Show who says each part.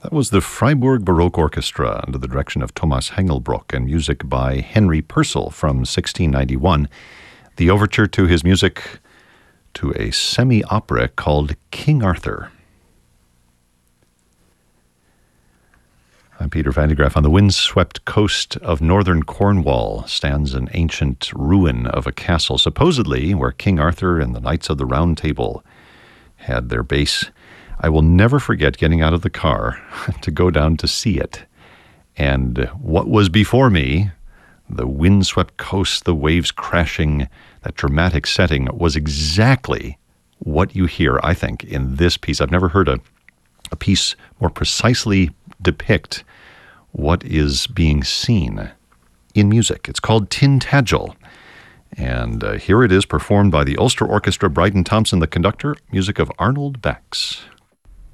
Speaker 1: That was the Freiburg Baroque Orchestra under the direction of Thomas Hengelbrock and music by Henry Purcell from 1691. The overture to his music to a semi-opera called King Arthur. I'm Peter Van de Graaff. On the windswept coast of northern Cornwall stands an ancient ruin of a castle, supposedly where King Arthur and the Knights of the Round Table had their base. I will never forget getting out of the car to go down to see it. And what was before me, the windswept coast, the waves crashing, that dramatic setting, was exactly what you hear, I think, in this piece. I've never heard a piece more precisely depict what is being seen in music. It's called Tintagel, and here it is performed by the Ulster Orchestra, Bryden Thompson the conductor, music of Arnold Bax.